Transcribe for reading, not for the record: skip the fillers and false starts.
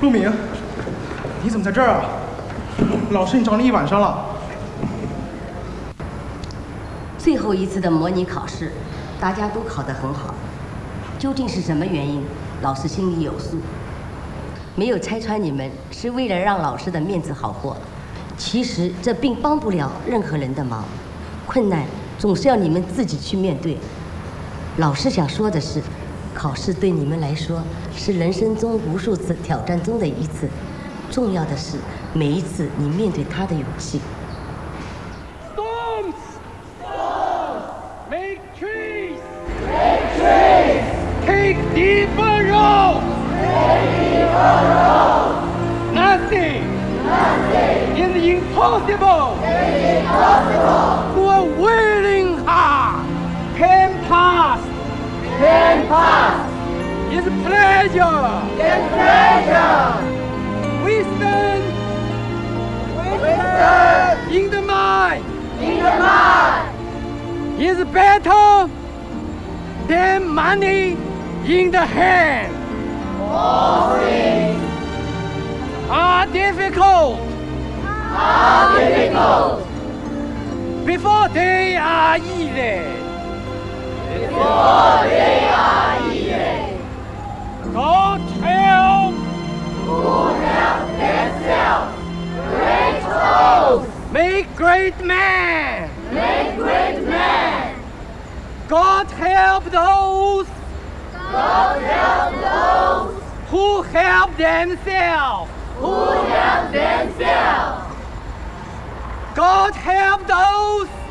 陆明，你怎么在这儿啊？老师，你找你一晚上了。 最后一次的模拟考试，大家都考得很好，究竟是什么原因？老师心里有数。没有拆穿你们，是为了让老师的面子好过。其实这并帮不了任何人的忙，困难总是要你们自己去面对。老师想说的是，考试对你们来说是人生中无数次挑战中的一次，重要的是每一次你面对它的勇气。 Storms, make trees, take deeper roads, nothing is impossible. To a willing heart can pass. Is pleasure. Wisdom. In the mind. Is better than money in the hand. All things are difficult. Before they are easy. God help make great men. God help those who help themselves. God help those